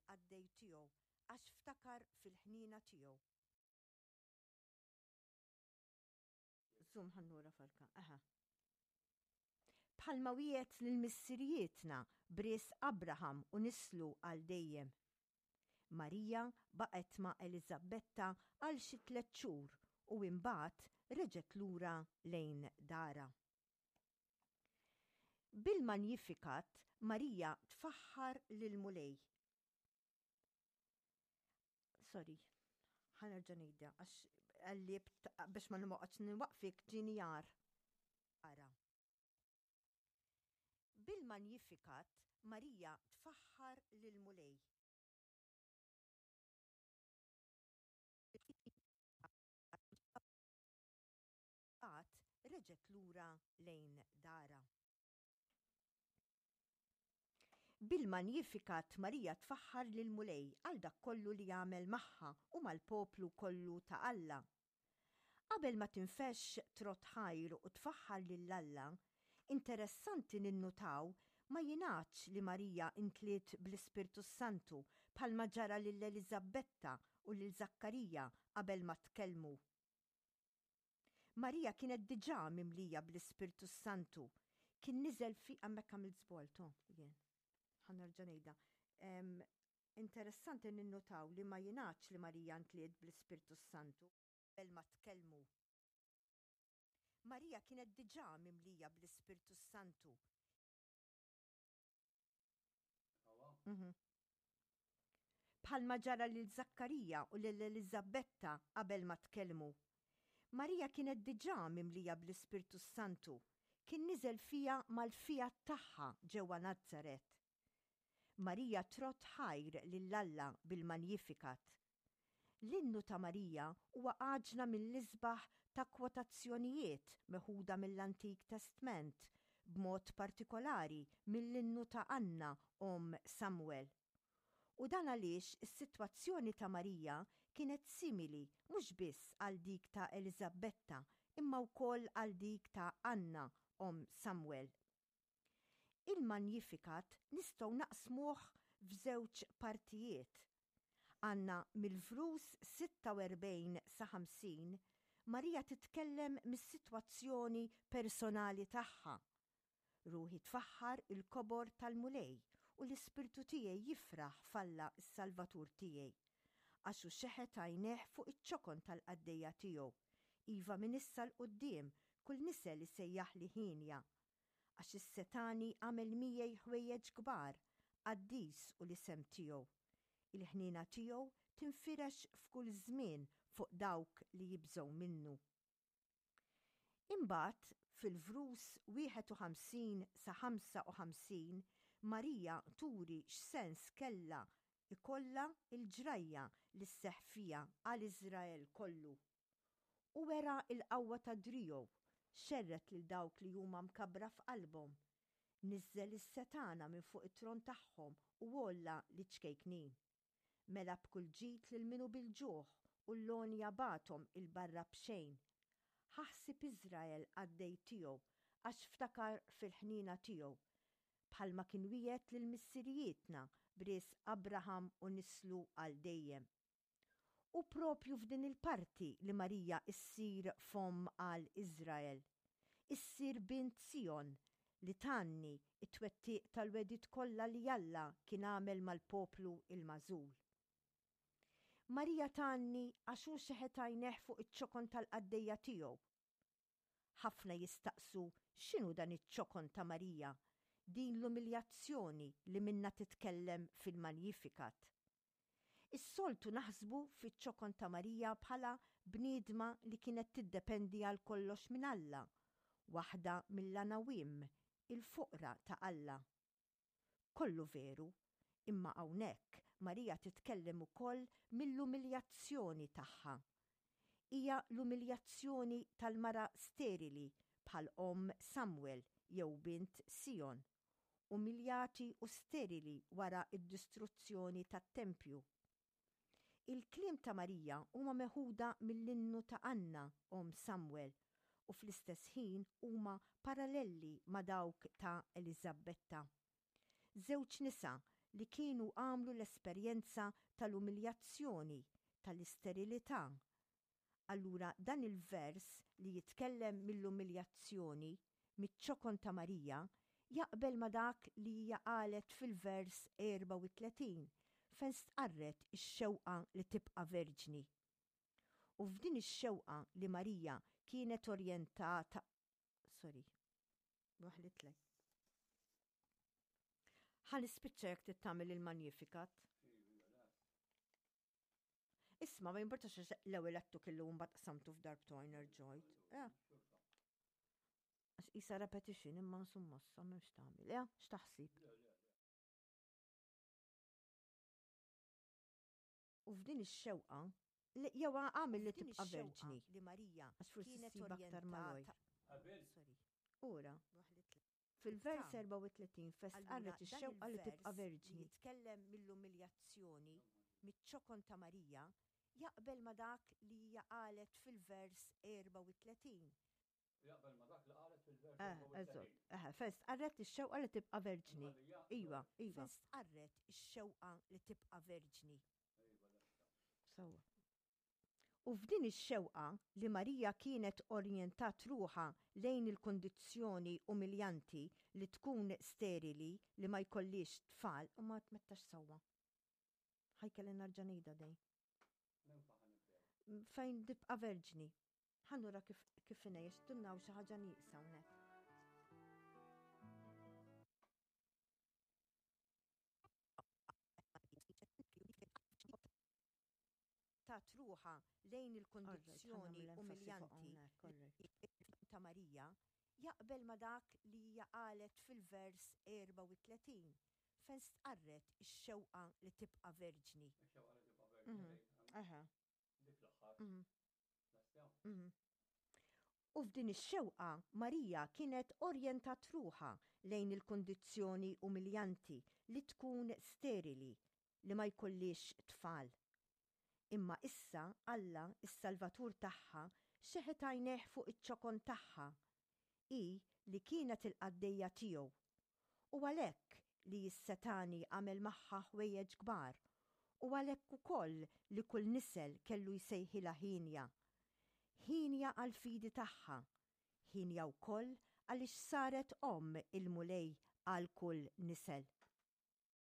tal-qaddej tiegħu għax ftakar fil-ħnina tiegħu. Zum ħannura falka, Bħalma wiegħed lill-missirijietna bris Abraham u nislu għal dejjem. Marija baqgħet ma' Eliżabetta għal xi 3 xhur u imbagħad reġgħet lura lejn dara. Bil-Magnificat Marija tfaħħar lil Mulej. Sorry, ħanerġa' ngħidha għax qallibt biex ma nimwaqgħodx niwaqfik ġieni jar. Ara. Bil-Magnificat Marija tfaħħar lil Mulej. Għad reġgħet lura lejn dara. Bil-Magnificat Marija tfaħħar lil Mulej għal dak kollu li jagħmel magħha u mal-poplu kollu ta' Alla. Qabel ma tinfexx trott ħajr u tfaħħar lil Alla, interessanti ninnutaw ma jingħadx li Marija intliet bl-Ispirtu Santu bħalma ġara lil Eliżabetta u lil Zakkarija qabel ma tkellmu. Marija kienet diġà mimlija bl-Ispirtu Santu. Kien niżel fi hemmhekk għamilt żbolto jien. Ħanerġa' ngħidha. Interessanti ninnutaw li ma jingħadx li Marija ntliet bl-Ispirtu Santu qabel ma tkellmu. Marija kienet diġà mimlija bl-Ispirtu Santu. Bħalma ġara lil Zakkarija u lil Eliżabetta qabel ma tkellmu. Marija kienet diġà mimlija bl-Ispirtu Santu. Kien niżel fija mal-fijat tagħha ġewwa Nażaret. Marija trott ħajr lil Alla bil-Magnificat. L-innu ta' Marija huwa għaġna mill-isbaħ ta' kwotazzjonijiet meħuda mill-Antik Testament, b'mod partikolari mill-innu ta' Anna Samuel. U dan għaliex is-sitwazzjoni ta' Marija kienet simili mhux biss għal dik ta' Eliżabetta imma wkoll għal dik ta' Anna Samuel. Il-Magnificat nistgħu naqsmuh f'żewġ partijiet. Għandna mill-Vrus 46 sa 50 Marija titkellem mis-sitwazzjoni personali tagħha. Ruħi tfaħħar il-kobor tal-Mulej u l-Ispirtu tiegħi jifraħ falla s-Salvatur tiegħi. Għax hu xeħet għajnejh fuq iċ-ċokon tal-qaddejja tiegħu. Iva minn issa l-qudiem kull nisel li sejjaħ li ħinja. Għax is-Setani għamel miegħi ħwejjeġ kbar, qaddis u l-isem tiegħu. Il-ħnina tiegħu tinfirex f'kull żmien fuq dawk li jibżgħu minnu. Imbagħad fil-Vrus 51 sa 55 Marija turi x'sens kellha ikollha il-ġrajja li sseħħ fiha għal Iżrael kollu. U wera il-qawwa ta' Drijow xerret lil dawk li huma mkabbra f'qalbhom. Niżżel is-setana minn fuq it-tron tagħhom u wolla li ċkejknin. Mela b'kull ġid lil minu bil-ġuħ u l-lonja batom il-barra b'xejn. Ħaħsib Iżrael għaddej tiegħu għax ftakar fil-ħnina tiegħu. Bħalma kien wiegħed lil missirijietna bris Abraham u nislu għal dejjem. U propju f'din il-parti li Marija issir fom għal Iżrael. Issir bint Sion li tanni it-twettiq tal-wedit kollha li Alla kien għamel mal-poplu il-mażul. Marija tanni għax hu xeħet għajnejh fuq iċ-ċokon tal-qaddejja tiegħu. Ħafna jistaqsu x'inhu dan iċ-ċokon ta' Marija, din l-umiljazzjoni li minna titkellem fil-Magnificat. Is-soltu naħsbu fiċ-ċokon ta' Marija bħala bniedma li kienet tiddependi għal kollox minn Alla, waħda mill-anawim, il-fuqra ta' Alla. Kollu veru, imma hawnhekk Marija titkellem ukoll mill-umiljazzjoni tagħha. Hija l-umiljazzjoni tal-mara sterili bħal Samuel jew bint Sion, umiljati u sterili wara id-distruzzjoni tat-Tempju. Il-kliem ta' Marija huma meħuda mill-innu ta' Anna Samuel u fl-istess ħin huma paralleli ma' dawk ta' Eliżabetta. Żewġ nisa li kienu għamlu l-esperjenza tal-umiljazzjoni, tal-isterilità. Allura dan il-vers li jitkellem mill-umiljazzjoni, miċ-ċokon ta' Marija, jaqbel ma dak li hija qalet fil-vers 34 fejn stqarret ix-xewqa li tibqa' verġni. U f'din ix-xewqa li Marija kienet orjentata waħlitlek. Ħanispiċċa jekk tittamel il-Magnificat. Isma' ma jimportax l-ewwel attu kellu mbagħad qsamtu f'darbtejn erġgħid. Għax isa repetition imma insomma sa m'hemmx tagħmel. X'taħsib? U f'din ix-xewqa jew għamel li tibqa' verġni li Marija kienet orjentata. Ura. Fil-vers 34 fest qarret ix-xewqa li tibqa' verġni. Jitkellem mill-umiljazzjoni, miċ-ċokon ta' Marija, jaqbel ma dak li hija qalet fil-vers 34. Jaqbel ma dak li qalet fil-vers 34. Fest qarret ix-xewqa li tibqa' verġni. Iva. Fest qarret ix-xewqa li tibqa' verġni. U f'din ix-xewqa li Marija kienet orjentat ruħha lejn il-kondizzjoni umiljanti li tkun sterili li ma jkollix tfal u ma tmettax sewwa. Ħajkelli narġa' ngħidha dejn. Fejn tibqa' verġni. Ħannura kif inejx tunnaw xi ħaġa nieqsa hawnhekk. tat ruħha lejn il-kondizzjoni umiljanti ta' Marija jaqbel ma dak li hija qalet fil-vers 34 fejn stqarret ix-xewqa li tibqa' verġni. U f'din ix-xewqa Marija kienet orjentat ruħha lejn il-kondizzjoni umiljanti li tkun sterili li ma jkollix tfal. Imma issa Alla, is-Salvatur tagħha, xeħet għajnejh fuq iċ-ċokon tagħha. Hi li kienet il-qaddejja tiegħu. U għalhekk li s-Setani għamel magħha ħwejjeġ kbar. U għalhekk ukoll li kull nisel kellu jsejħilha Ħinja. Ħinja għall-fidi tagħha. Ħinja wkoll għaliex saret il-mulej għal kull nisel.